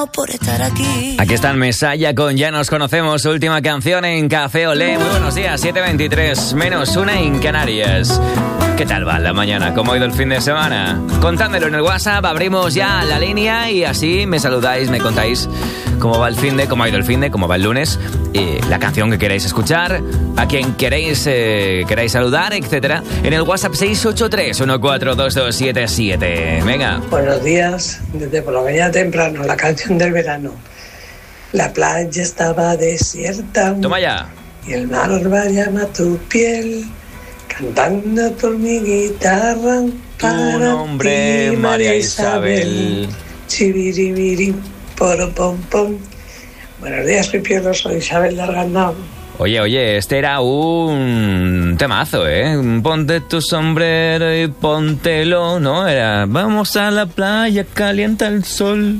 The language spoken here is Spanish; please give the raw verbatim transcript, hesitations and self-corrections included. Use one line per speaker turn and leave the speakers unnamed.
por estar aquí.
Aquí está el Mesaya con Ya nos conocemos, su última canción en Café Olé. Muy buenos días, siete veintitrés, menos una en Canarias. ¿Qué tal va la mañana? ¿Cómo ha ido el fin de semana? Contádmelo en el WhatsApp, abrimos ya la línea y así me saludáis, me contáis cómo va el fin de, cómo ha ido el fin de, cómo va el lunes, y la canción que queréis escuchar, a quien queréis, eh, queráis saludar, etcétera. En el WhatsApp seis ocho tres, uno cuatro dos dos siete siete. Venga.
Buenos días, desde por la mañana temprano, la canción del verano. La playa estaba desierta.
Toma ya.
Y el mar va llama tu piel, cantando por mi guitarra.
Tu nombre,
ti,
María Isabel.
Chibiribiri, poro pom pom. Buenos días, Pipiolo, soy Isabel de Argandao.
Oye, oye, este era un temazo, ¿eh? Ponte tu sombrero y póntelo, ¿no? Era, vamos a la playa, calienta el sol.